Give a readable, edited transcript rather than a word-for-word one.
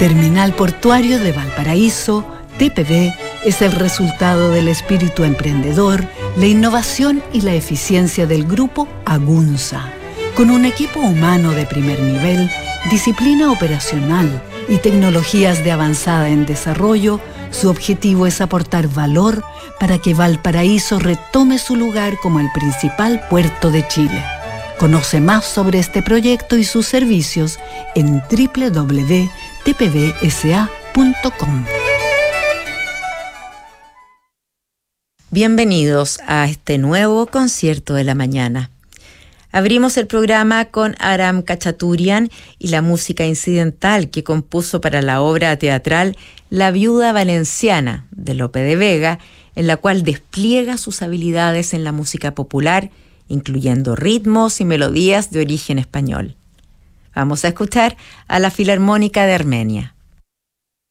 Terminal Portuario de Valparaíso, TPV, es el resultado del espíritu emprendedor, la innovación y la eficiencia del grupo Agunza. Con un equipo humano de primer nivel, disciplina operacional y tecnologías de avanzada en desarrollo, su objetivo es aportar valor para que Valparaíso retome su lugar como el principal puerto de Chile. Conoce más sobre este proyecto y sus servicios en www.tpvsa.com. Bienvenidos a este nuevo concierto de la mañana. Abrimos el programa con Aram Khachaturian y la música incidental que compuso para la obra teatral La Viuda Valenciana de Lope de Vega, en la cual despliega sus habilidades en la música popular, incluyendo ritmos y melodías de origen español. Vamos a escuchar a la Filarmónica de Armenia.